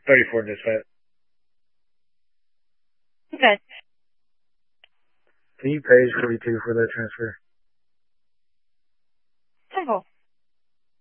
34 dispatch. Okay. Can you page 42 for that transfer?